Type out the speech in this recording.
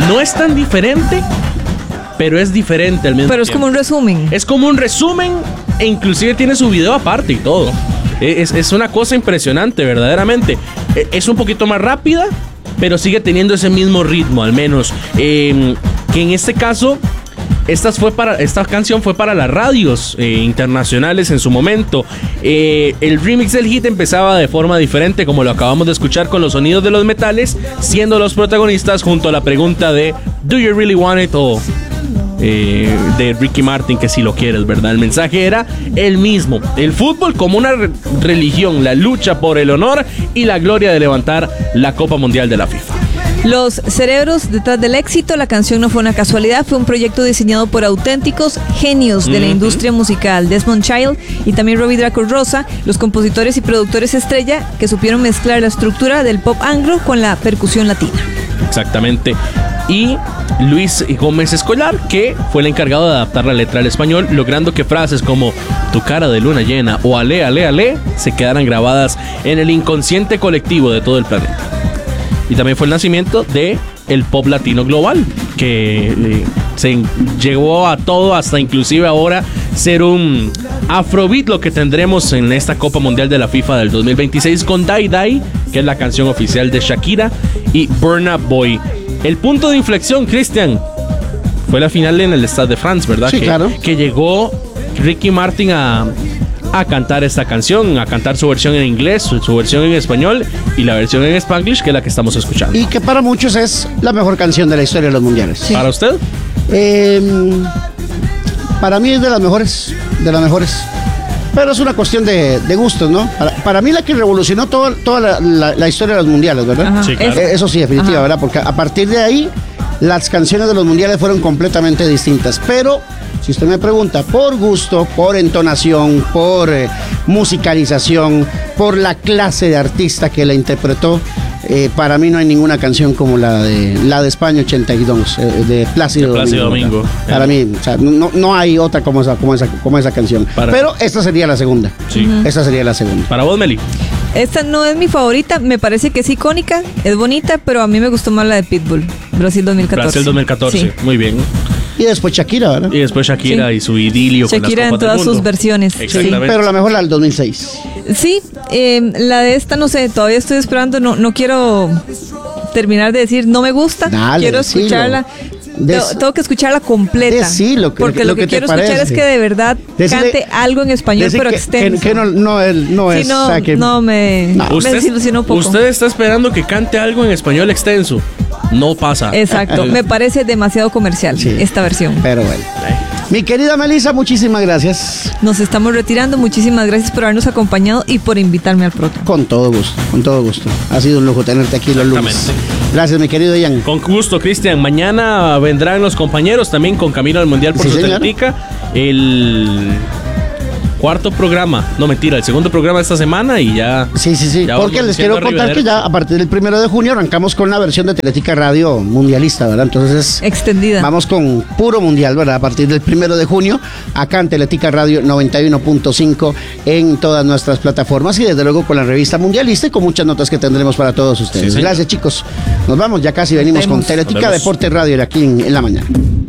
No es tan diferente, pero es diferente al mismo tiempo. Pero es como un resumen. Es como un resumen e inclusive tiene su video aparte y todo. Es una cosa impresionante, verdaderamente. Es un poquito más rápida, pero sigue teniendo ese mismo ritmo, al menos. Que en este caso, esta canción fue para las radios internacionales en su momento. El remix del hit empezaba de forma diferente, como lo acabamos de escuchar, con los sonidos de los metales, siendo los protagonistas junto a la pregunta de ¿Do you really want it? O de Ricky Martin, que si lo quieres, ¿verdad? El mensaje era el mismo: el fútbol como una religión, la lucha por el honor y la gloria de levantar la Copa Mundial de la FIFA. Los cerebros detrás del éxito. La canción no fue una casualidad, fue un proyecto diseñado por auténticos genios de la industria musical, Desmond Child y también Robbie Draco Rosa, los compositores y productores estrella que supieron mezclar la estructura del pop anglo con la percusión latina. Exactamente. Y Luis Gómez Escolar, que fue el encargado de adaptar la letra al español, logrando que frases como tu cara de luna llena o ale, ale, ale se quedaran grabadas en el inconsciente colectivo de todo el planeta. Y también fue el nacimiento de el pop latino global, que se llegó a todo, hasta inclusive ahora ser un afrobeat, lo que tendremos en esta Copa Mundial de la FIFA del 2026 con Die Die, que es la canción oficial de Shakira, y Burna Boy. El punto de inflexión, Cristian, fue la final en el Stade de France, ¿verdad? Sí, claro. Que llegó Ricky Martin a cantar esta canción, a cantar su versión en inglés, su versión en español y la versión en Spanglish, que es la que estamos escuchando. Y que para muchos es la mejor canción de la historia de los mundiales. Sí. ¿Para usted? Para mí es de las mejores. Pero es una cuestión de gustos, ¿no? Para mí la que revolucionó toda la historia de los mundiales, ¿verdad? Ajá. Sí, claro. Eso sí, definitiva, Ajá. ¿verdad? Porque a partir de ahí, las canciones de los mundiales fueron completamente distintas. Pero, si usted me pregunta, por gusto, por entonación, por musicalización, por la clase de artista que la interpretó, para mí no hay ninguna canción como la de España 82, de Plácido Domingo. Para mí, o sea, no hay otra como esa canción. Pero esta sería la segunda. Sí. Esta sería la segunda. Para vos, Meli. Esta no es mi favorita, me parece que es icónica, es bonita, pero a mí me gustó más la de Pitbull, Brasil 2014. Brasil 2014, Sí. muy bien. Y después Shakira, ¿verdad? Y después Shakira y su idilio con las Shakira en copas del todas mundo. sus versiones. Exactamente. Pero la mejor la del 2006. Sí, la de esta no sé, todavía estoy esperando, no quiero terminar de decir no me gusta, Dale, quiero decilo. escucharla. Tengo que escucharla completa. Decilo, porque lo que quiero escuchar es que de verdad cante algo en español, pero extenso. Que no es. Sí, o sea, que, me desilusionó un poco. Usted está esperando que cante algo en español extenso. No pasa. Exacto, me parece demasiado comercial esta versión. Pero bueno. Mi querida Melissa, muchísimas gracias. Nos estamos retirando. Muchísimas gracias por habernos acompañado y por invitarme al programa. Con todo gusto. Ha sido un lujo tenerte aquí los lunes. Gracias, mi querido Ian. Con gusto, Cristian. Mañana vendrán los compañeros también con Camino al Mundial por Sí, su señor. Teletica. El cuarto programa, no mentira, el segundo programa de esta semana y ya. Sí. Ya Porque vamos les quiero haciendo contar que ya a partir del 1 de junio arrancamos con la versión de Teletica Radio mundialista, ¿verdad? Entonces, Extendida. vamos con puro mundial, ¿verdad? A partir del 1 de junio, acá en Teletica Radio 91.5 en todas nuestras plataformas y desde luego con la revista mundialista y con muchas notas que tendremos para todos ustedes. Sí, señor. Gracias, chicos. Nos vamos, ya casi venimos con Teletica Nos vemos. Deporte Radio aquí en la mañana.